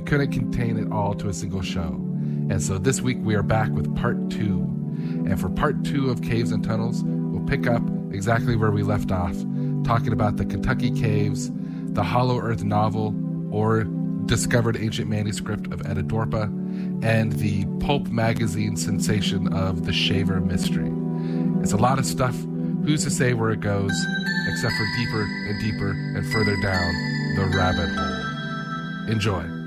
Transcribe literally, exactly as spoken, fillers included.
couldn't contain it all to a single show. And so this week we are back with part two. And for part two of Caves and Tunnels, we'll pick up exactly where we left off, talking about the Kentucky Caves, the Hollow Earth novel, or discovered ancient manuscript of Edidorpa, and the pulp magazine sensation of The Shaver Mystery. It's a lot of stuff. Who's to say where it goes, except for deeper and deeper and further down the rabbit hole. Enjoy.